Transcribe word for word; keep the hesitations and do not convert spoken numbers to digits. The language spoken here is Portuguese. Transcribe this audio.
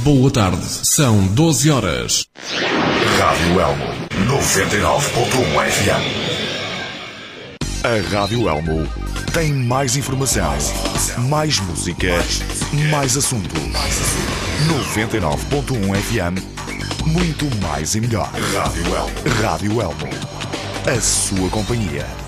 Boa tarde, são doze horas. Rádio Elmo, noventa e nove ponto um F M. A Rádio Elmo tem mais informação, mais música, mais assunto. noventa e nove ponto um F M, muito mais e melhor. Rádio Elmo. Rádio Elmo, a sua companhia.